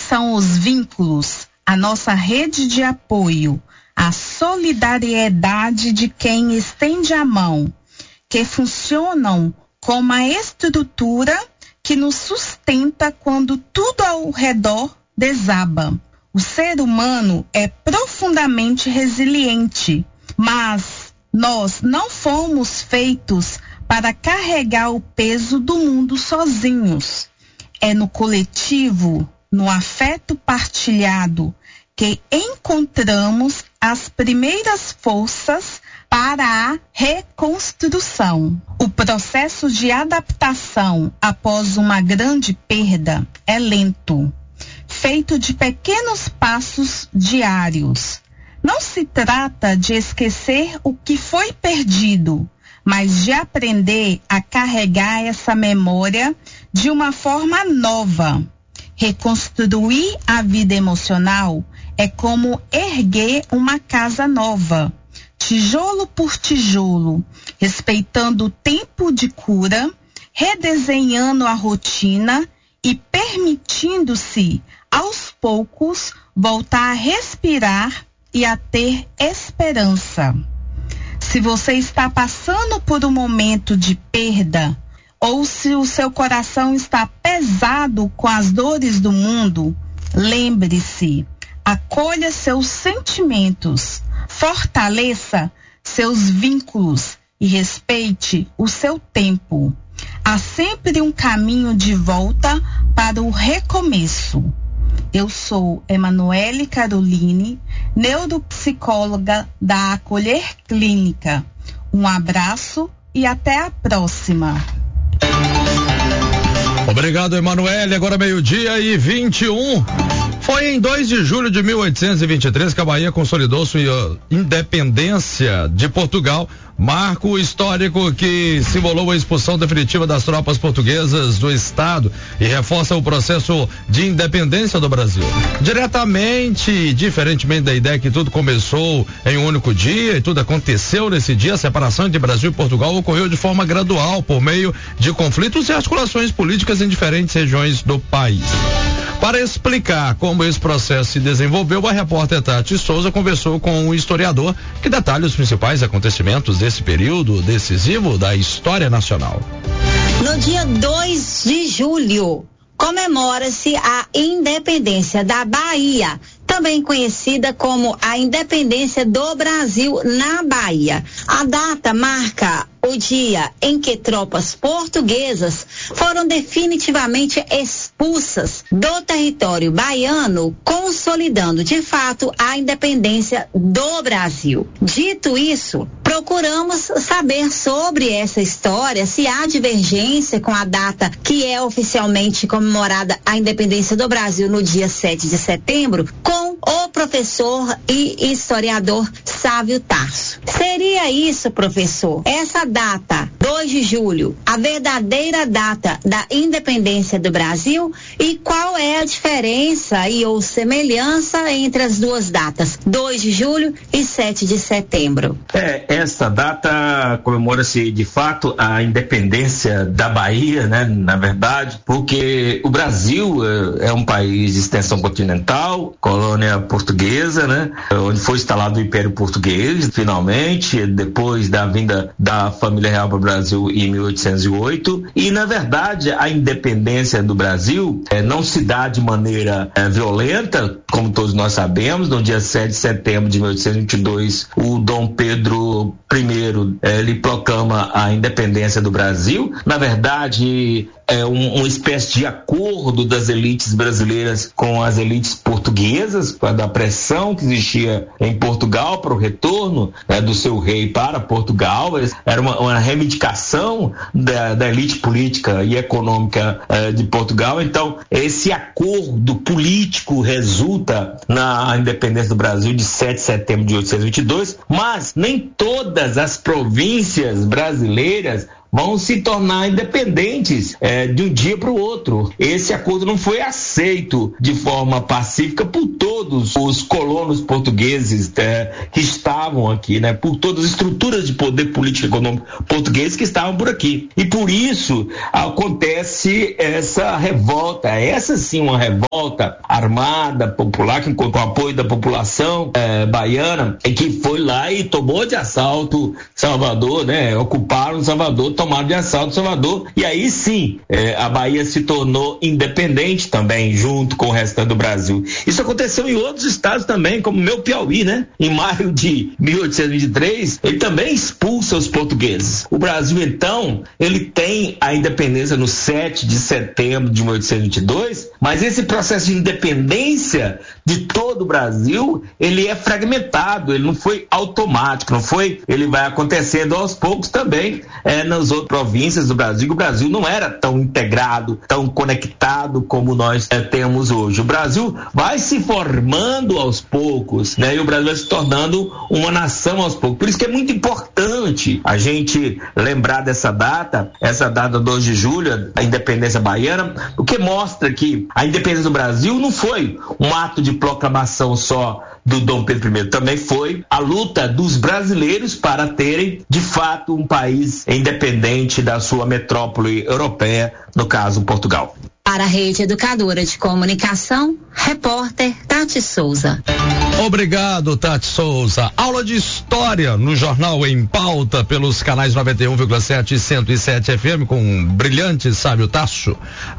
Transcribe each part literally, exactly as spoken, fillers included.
são os vínculos, a nossa rede de apoio, a solidariedade de quem estende a mão, que funcionam como a estrutura que nos sustenta quando tudo ao redor desaba. O ser humano é profundamente resiliente, mas nós não fomos feitos para carregar o peso do mundo sozinhos. É no coletivo, no afeto partilhado, que encontramos as primeiras forças para a reconstrução. O processo de adaptação após uma grande perda é lento, feito de pequenos passos diários. Não se trata de esquecer o que foi perdido, mas de aprender a carregar essa memória de uma forma nova. Reconstruir a vida emocional é como erguer uma casa nova, tijolo por tijolo, respeitando o tempo de cura, redesenhando a rotina e permitindo-se, aos poucos, voltar a respirar e a ter esperança. Se você está passando por um momento de perda, ou se o seu coração está pesado com as dores do mundo, lembre-se, acolha seus sentimentos, fortaleça seus vínculos e respeite o seu tempo. Há sempre um caminho de volta para o recomeço. Eu sou Emanuele Caroline, neuropsicóloga da Acolher Clínica. Um abraço e até a próxima. Obrigado, Emanuele. Agora meio-dia e vinte e um. Foi em dois de julho de mil oitocentos e vinte e três que a Bahia consolidou sua independência de Portugal, marco histórico que simbolou a expulsão definitiva das tropas portuguesas do estado e reforça o processo de independência do Brasil. Diretamente, diferentemente da ideia que tudo começou em um único dia e tudo aconteceu nesse dia, a separação entre Brasil e Portugal ocorreu de forma gradual por meio de conflitos e articulações políticas em diferentes regiões do país. Para explicar como esse processo se desenvolveu, a repórter Tati Souza conversou com um historiador que detalha os principais acontecimentos desse período decisivo da história nacional. No dia dois de julho, comemora-se a independência da Bahia, também conhecida como a independência do Brasil na Bahia. A data marca o dia em que tropas portuguesas foram definitivamente expulsas do território baiano, consolidando de fato a independência do Brasil. Dito isso, procuramos saber sobre essa história, se há divergência com a data que é oficialmente comemorada a independência do Brasil no dia sete de setembro, com o professor e historiador Sávio Tarso. Seria isso, professor? Essa data, dois de julho, a verdadeira data da independência do Brasil? E qual é a diferença e ou semelhança entre as duas datas, dois de julho e sete de setembro? É, essa data comemora-se de fato a independência da Bahia, né? Na verdade, porque o Brasil é, é um país de extensão continental, colônia portuguesa, né? Onde foi instalado o Império Português, finalmente, depois da vinda da família real para o Brasil em mil oitocentos e oito. E, na verdade, a independência do Brasil eh, não se dá de maneira eh, violenta, como todos nós sabemos. No dia sete de setembro de mil oitocentos e vinte e dois, o Dom Pedro I eh, ele proclama a independência do Brasil. Na verdade, é um, uma espécie de acordo das elites brasileiras com as elites portuguesas, da pressão que existia em Portugal para o retorno né, do seu rei para Portugal. Era uma, uma reivindicação da, da elite política e econômica eh, de Portugal. Então, esse acordo político resulta na independência do Brasil de sete de setembro de mil oitocentos e vinte e dois, mas nem todas as províncias brasileiras vão se tornar independentes é, de um dia para o outro. Esse acordo não foi aceito de forma pacífica por todos todos os colonos portugueses é, que estavam aqui, né? Por todas as estruturas de poder político e econômico português que estavam por aqui. E por isso acontece essa revolta, essa sim uma revolta armada, popular, que com o apoio da população é, baiana, e que foi lá e tomou de assalto Salvador, né? Ocuparam Salvador, tomaram de assalto Salvador, e aí sim é, a Bahia se tornou independente também, junto com o restante do Brasil. Isso aconteceu em outros estados também, como meu Piauí, né? Em maio de mil oitocentos e vinte e três, ele também expulsa os portugueses. O Brasil, então, ele tem a independência no sete de setembro de mil oitocentos e vinte e dois, mas esse processo de independência de todo o Brasil, ele é fragmentado, ele não foi automático, não foi, ele vai acontecendo aos poucos também é, nas outras províncias do Brasil. O Brasil não era tão integrado, tão conectado como nós é, temos hoje. O Brasil vai se formando aos poucos, né? E o Brasil vai se tornando uma nação aos poucos. Por isso que é muito importante a gente lembrar dessa data, essa data dois de julho, a independência baiana, o que mostra que a independência do Brasil não foi um ato de proclamação só do Dom Pedro primeiro, também foi a luta dos brasileiros para terem, de fato, um país independente da sua metrópole europeia, no caso, Portugal. Para a Rede Educadora de Comunicação, repórter Tati Souza. Obrigado, Tati Souza. Aula de História no Jornal Em Pauta pelos canais noventa e um vírgula sete e cento e sete F M com um brilhante Sábio Tasso.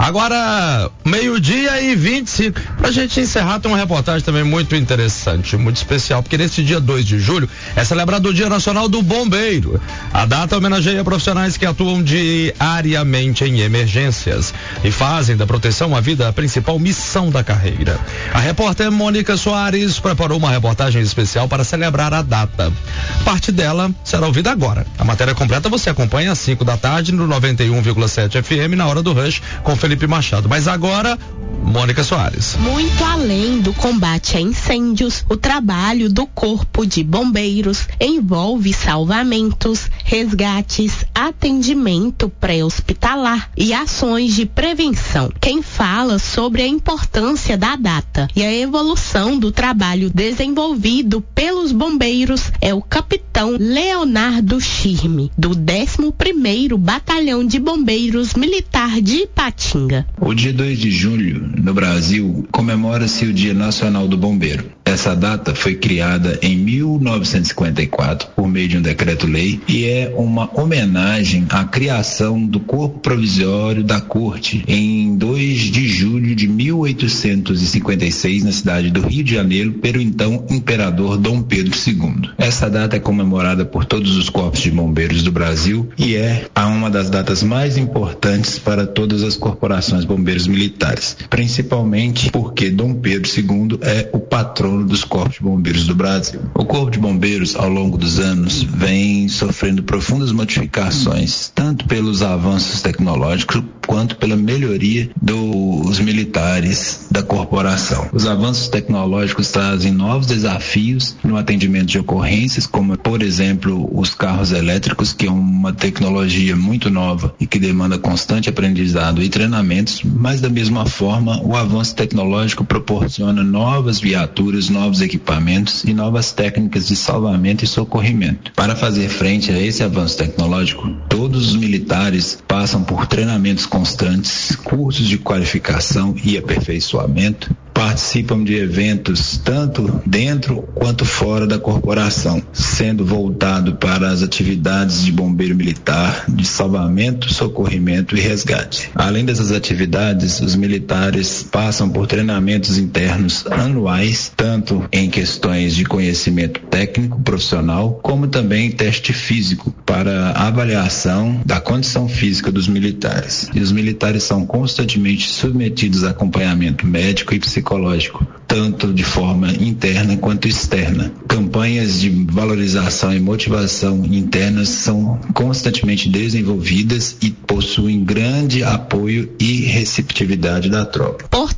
Agora, meio-dia e vinte e cinco. Pra gente encerrar, tem uma reportagem também muito interessante, muito especial, porque nesse dia dois de julho é celebrado o Dia Nacional do Bombeiro. A data homenageia profissionais que atuam diariamente em emergências e fazem da proteção à vida a principal missão da carreira. A repórter Mônica Soares preparou uma reportagem especial para celebrar a data. Parte dela será ouvida agora. A matéria completa você acompanha às cinco da tarde no noventa e um vírgula sete F M na hora do Rush com Felipe Machado. Mas agora, Mônica Soares. Muito além do combate a incêndios, o trabalho do Corpo de Bombeiros envolve salvamentos, resgates, atendimento pré-hospitalar e ações de prevenção. Quem fala sobre a importância da data e a evolução do trabalho desenvolvido pelos bombeiros é o capitão Leonardo Schirme, do décimo primeiro Batalhão de Bombeiros Militar de Ipatinga. O dia dois de julho, no Brasil, comemora-se o Dia Nacional do Bombeiro. Essa data foi criada em mil novecentos e cinquenta e quatro por meio de um decreto-lei e é uma homenagem à criação do Corpo Provisório da Corte em dois de julho de mil oitocentos e cinquenta e seis na cidade do Rio de Janeiro pelo então imperador Dom Pedro segundo. Essa data é comemorada por todos os corpos de bombeiros do Brasil e é uma das datas mais importantes para todas as corporações bombeiros militares, principalmente porque Dom Pedro segundo é o patrono dos corpos de bombeiros do Brasil. O Corpo de Bombeiros, ao longo dos anos, vem sofrendo profundas modificações, tanto pelos avanços tecnológicos quanto pela melhoria dos militares da corporação. Os avanços tecnológicos trazem novos desafios no atendimento de ocorrências, como, por exemplo, os carros elétricos, que é uma tecnologia muito nova e que demanda constante aprendizado e treinamentos, mas da mesma forma, o avanço tecnológico proporciona novas viaturas, novos equipamentos e novas técnicas de salvamento e socorrimento. Para fazer frente a esse avanço tecnológico, todos os militares passam por treinamentos constantes, cursos de qualificação e aperfeiçoamento, participam de eventos tanto dentro quanto fora da corporação, sendo voltado para as atividades de bombeiro militar, de salvamento, socorrimento e resgate. Além dessas atividades, os militares passam por treinamentos internos anuais, tanto em questões de conhecimento técnico profissional, como também teste físico para avaliação da condição física dos militares. E os militares são constantemente submetidos a acompanhamento médico e psicológico, tanto de forma interna quanto externa. Campanhas de valorização e motivação internas são constantemente desenvolvidas e possuem grande apoio e receptividade da tropa. Por trás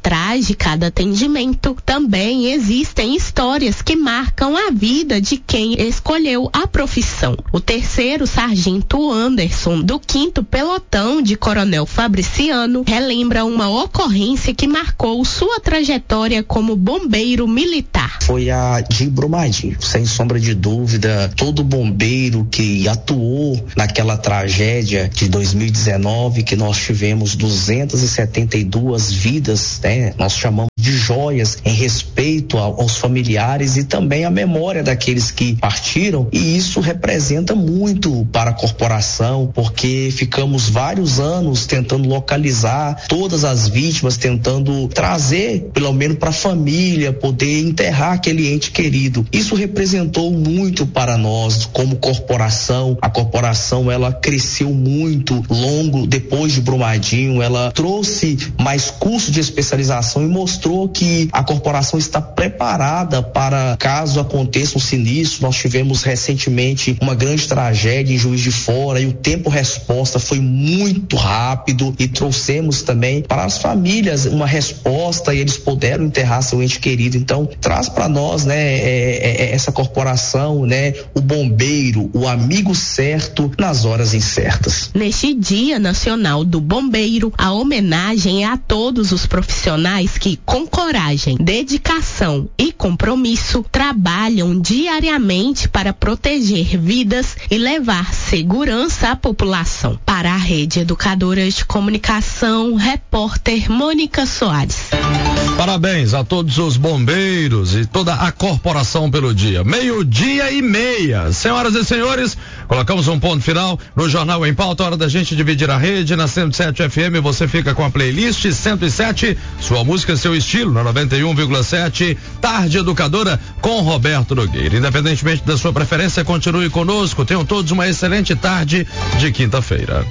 trás de cada atendimento. Também existem histórias que marcam a vida de quem escolheu a profissão. O terceiro sargento Anderson, do quinto pelotão de Coronel Fabriciano, relembra uma ocorrência que marcou sua trajetória como bombeiro militar. Foi a de Brumadinho, sem sombra de dúvida, todo bombeiro que atuou naquela tragédia de dois mil e dezenove, que nós tivemos duzentas e setenta e duas vidas, né? Nós chamamos de joias em respeito aos familiares e também a memória daqueles que partiram, e isso representa muito para a corporação, porque ficamos vários anos tentando localizar todas as vítimas, tentando trazer pelo menos para a família poder enterrar aquele ente querido. Isso representou muito para nós como corporação. A corporação ela cresceu muito longo depois de Brumadinho, ela trouxe mais curso de especialização e mostrou que a corporação está preparada para caso aconteça um sinistro. Nós tivemos recentemente uma grande tragédia em Juiz de Fora e o tempo resposta foi muito rápido e trouxemos também para as famílias uma resposta e eles puderam enterrar seu ente querido. Então traz para nós, né, é, é, essa corporação, né, o bombeiro, o amigo certo nas horas incertas. Neste Dia Nacional do Bombeiro, a homenagem é a todos os profissionais que com coragem, dedicação e compromisso trabalham diariamente para proteger vidas e levar segurança à população. Para a Rede Educadora de Comunicação, repórter Mônica Soares. Parabéns a todos os bombeiros e toda a corporação pelo dia. Meio-dia e meia. Senhoras e senhores, colocamos um ponto final no Jornal em Pauta. Hora da gente dividir a rede. Na cento e sete F M você fica com a playlist cento e sete, sua música, seu estilo, na noventa e um vírgula sete. Tarde Educadora com Roberto Nogueira. Independentemente da sua preferência, continue conosco. Tenham todos uma excelente tarde de quinta-feira.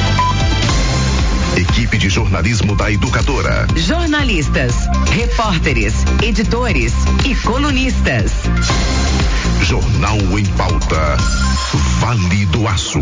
Equipe de jornalismo da Educadora. Jornalistas, repórteres, editores e colunistas. Jornal em Pauta. Vale do Aço.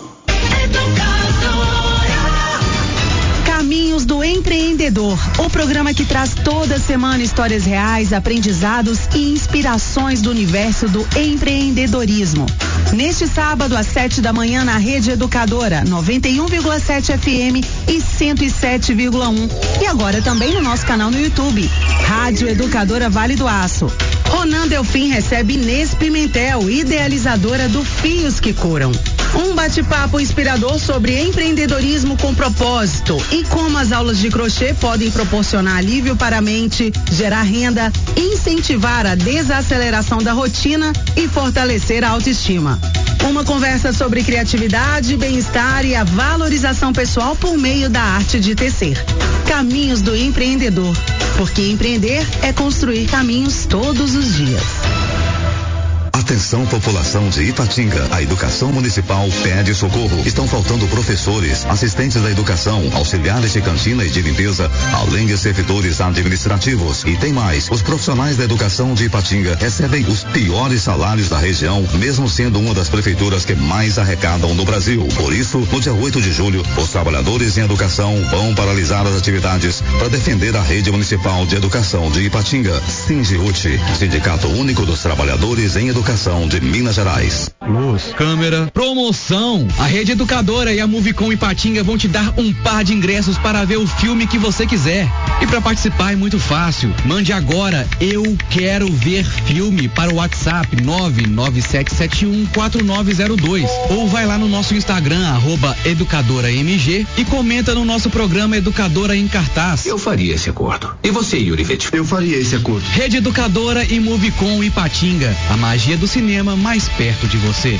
Caminhos do Empreendedor, o programa que traz toda semana histórias reais, aprendizados e inspirações do universo do empreendedorismo. Neste sábado, às sete da manhã, na Rede Educadora, noventa e um vírgula sete F M e cento e sete vírgula um. E agora também no nosso canal no YouTube, Rádio Educadora Vale do Aço. Ronan Delfim recebe Inês Pimentel, idealizadora do Fios que Curam. Um bate-papo inspirador sobre empreendedorismo com propósito e como as aulas de crochê podem proporcionar alívio para a mente, gerar renda, incentivar a desaceleração da rotina e fortalecer a autoestima. Uma conversa sobre criatividade, bem-estar e a valorização pessoal por meio da arte de tecer. Caminhos do Empreendedor, porque empreender é construir caminhos todos os dias. Atenção, população de Ipatinga. A educação municipal pede socorro. Estão faltando professores, assistentes da educação, auxiliares de cantina e de limpeza, além de servidores administrativos. E tem mais. Os profissionais da educação de Ipatinga recebem os piores salários da região, mesmo sendo uma das prefeituras que mais arrecadam no Brasil. Por isso, no dia oito de julho, os trabalhadores em educação vão paralisar as atividades para defender a rede municipal de educação de Ipatinga. Sindiúti, Sindicato Único dos Trabalhadores em Educação de Minas Gerais. Luz, câmera, promoção. A Rede Educadora e a Movicom Ipatinga vão te dar um par de ingressos para ver o filme que você quiser. E para participar é muito fácil. Mande agora "eu quero ver filme" para o WhatsApp nove nove sete sete um quatro nove zero dois ou vai lá no nosso Instagram arroba educadoramg e comenta no nosso programa Educadora em Cartaz. Eu faria esse acordo. E você, Yuri Vettel? Eu faria esse acordo. Rede Educadora e Movicom Ipatinga. A magia do cinema mais perto de você.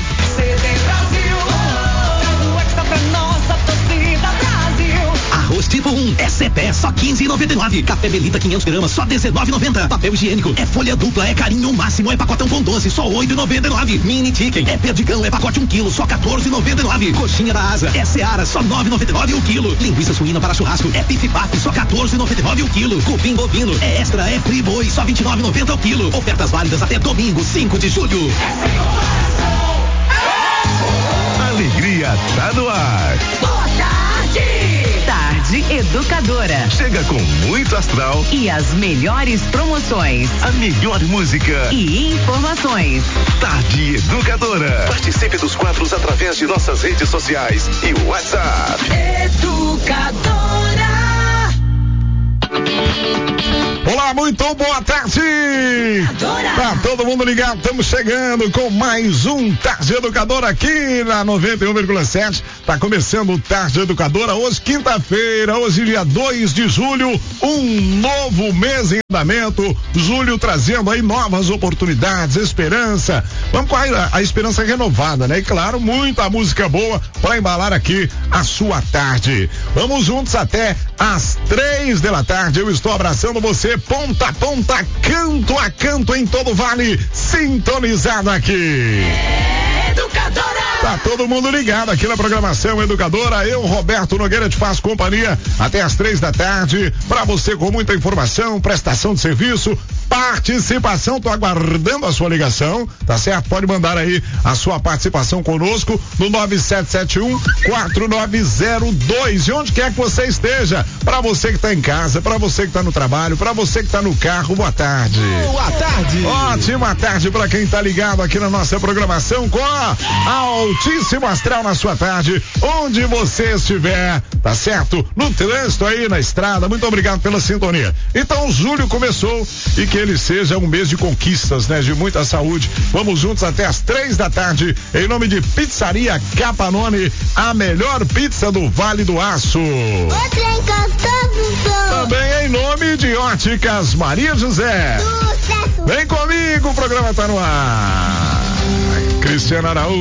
Arroz tipo um, é Cepé, só quinze e noventa e nove. Café Belita quinhentos gramas, só dezenove e noventa. Papel higiênico, é folha dupla, é carinho máximo, é pacotão com doze, só oito e noventa e nove. Mini chicken, é perdigão, é pacote um quilo, só quatorze e noventa e nove. Coxinha da asa, é Seara, só nove e noventa e nove o quilo. Linguiça suína para churrasco, é Pif Paf, só quatorze e noventa e nove o quilo. Cupim bovino, é Extra, é Free Boi, só vinte e nove e noventa o quilo. Ofertas válidas até domingo, cinco de julho. Alegria tá no ar. Boa tarde! Tarde Tarde Educadora. Chega com muito astral e as melhores promoções. A melhor música e informações. Tarde Educadora. Participe dos quadros através de nossas redes sociais e o WhatsApp. Educadora. Olá, muito boa tarde! Tá todo mundo ligado, estamos chegando com mais um Tarde Educadora aqui na noventa e um vírgula sete. Tá começando o Tarde Educadora hoje, quinta-feira, hoje dia dois de julho, um novo mês em andamento. Julho trazendo aí novas oportunidades, esperança. Vamos com a, a esperança renovada, né? E claro, muita música boa para embalar aqui a sua tarde. Vamos juntos até às três da tarde. Eu estou abraçando você ponta a ponta, canto a canto em todo o vale, sintonizado aqui. Educadora! Tá todo mundo ligado aqui na programação Educadora. Eu, Roberto Nogueira, te faço companhia até às três da tarde. Pra você com muita informação, prestação de serviço, participação. Tô aguardando a sua ligação, tá certo? Pode mandar aí a sua participação conosco no nove sete sete um quatro nove zero dois. E onde quer que você esteja, pra você que tá em casa, pra você que tá no trabalho, pra você que tá no carro, boa tarde. Boa tarde. Ótima tarde pra quem tá ligado aqui na nossa programação com a altíssimo astral na sua tarde, onde você estiver, tá certo? No trânsito aí, na estrada, muito obrigado pela sintonia. Então, julho começou e que ele seja um mês de conquistas, né? De muita saúde. Vamos juntos até às três da tarde, em nome de Pizzaria Capanone, a melhor pizza do Vale do Aço. Também em nome de Óticas Maria José. Vem comigo, o programa tá no ar. Cristiano Araújo.